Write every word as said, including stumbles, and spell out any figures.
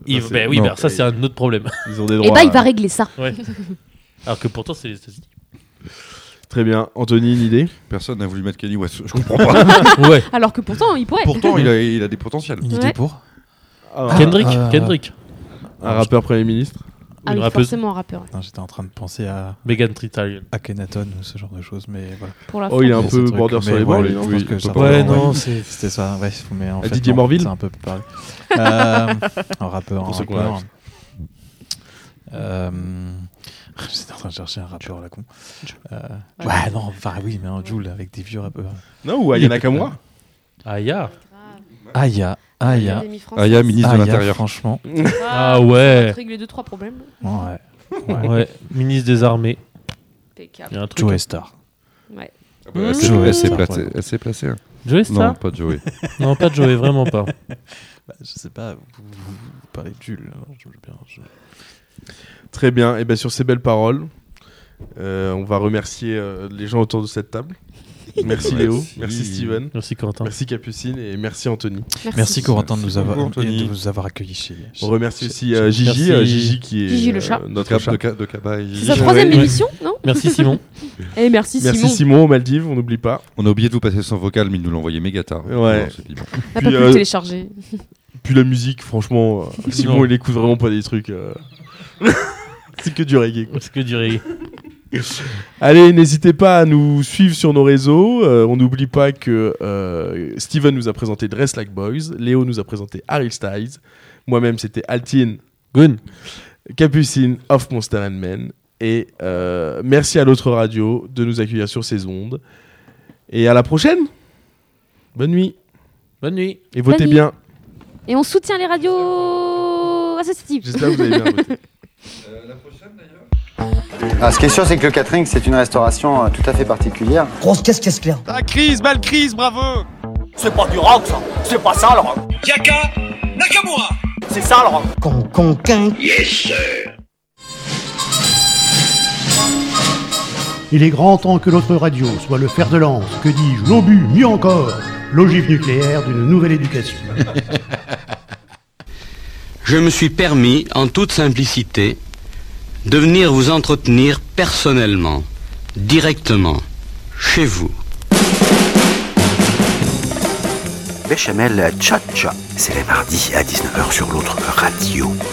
Il, ça, bah oui, bah, ça c'est un autre problème. Ils ont des Et droits. bah, il va régler ça. Ouais. Alors que pourtant, c'est les États-Unis. Très bien. Anthony, une idée? Personne n'a voulu mettre Kanye West. Je comprends pas. Ouais. Alors que pourtant, il pourrait. Pourtant, il a, il a des potentiels. Une idée Ouais. pour Ah, Kendrick, euh, Kendrick. un rappeur Premier ministre. Ah Une oui, rappeuse. forcément un rappeur. Non, j'étais en train de penser à Megan Thee Stallion. Akhenaton ou ce genre de choses, mais voilà. Pour la Oh, il est France. un Mais peu ce truc, border sur mais les bords, ouais, lui, je non pense que ça Ouais, peut- non, ouais. c'est. C'était ça, ouais, mais en À fait, Didier non, Morville c'est un peu pareil. Euh, un rappeur, un Pour ceux qu'on rappeur. a. Euh, J'étais en train de chercher un rappeur à la con. Euh, ouais, non, enfin oui, mais un Jul avec des vieux rappeurs. Non, ou Aya Nakamura. Aya. Aya, Aya, L'Académie française. Aya, ministre de Aya, l'Intérieur. franchement. Ah ouais. Ça va te régler deux trois problèmes. Ouais. ouais. Ouais. Ministre des Armées. Il y Impeccable. a un truc. Joe Star. Ouais. Ah bah, Elle s'est- Joey elle s'est Star, placée. ouais. Elle s'est placée. hein. Joey Non, Star pas Joey. Non, pas Joey, vraiment pas. Bah, je sais pas, vous, vous- vous parlez de Jules. alors je veux bien, je- Très bien. Et bien sur ces belles paroles, euh, on va remercier euh, les gens autour de cette table. Merci Léo, Merci. merci Steven, Merci Quentin. merci Capucine et merci Anthony. Merci Corentin de nous Merci avoir, beaucoup, Anthony. de nous avoir accueillis chez. On remercie chez- aussi chez- euh, Gigi, Merci. euh, Gigi qui est Gigi le chat. euh, notre Cap chat. de, Ca- de Cabaye. C'est sa troisième Ouais. émission, non? Merci Simon. Et merci, Merci Simon. Simon aux Maldives, on n'oublie pas. On a oublié de vous passer son vocal, mais il nous l'a envoyé méga tard. Ouais. Alors, c'est dit, bon. On n'a pas Puis, pu euh, le télécharger. Puis la musique, franchement, euh, Simon Non. il écoute vraiment pas des trucs. euh, C'est que du reggae. Quoi. C'est que du reggae. Allez, n'hésitez pas à nous suivre sur nos réseaux. Euh, on n'oublie pas que euh, Steven nous a présenté Dress Like Boys, Léo nous a présenté Harry Styles, moi-même c'était Altine, Gun. Capucine of Monster and Men. Et euh, merci à l'autre radio de nous accueillir sur ces ondes. Et à la prochaine. Bonne nuit. Bonne nuit. Et votez nuit. bien. Et on soutient les radios associatives. J'espère que vous avez bien voté. Ah, ce qui est sûr, c'est que le catering, c'est une restauration euh, tout à fait particulière. Grosse caisse, caisse claire. La crise, belle crise, bravo. C'est pas du rock, ça. C'est pas ça, le rock. Yaka Nakamura. C'est ça, le rock. Con, con, quin. Il est grand temps que notre radio soit le fer de lance, que dis-je, l'obus, mieux encore, l'ogive nucléaire d'une nouvelle éducation. Je me suis permis, en toute simplicité, de venir vous entretenir personnellement, directement, chez vous. Béchamel Tcha-Tcha, c'est les mardis à dix-neuf heures sur l'autre radio.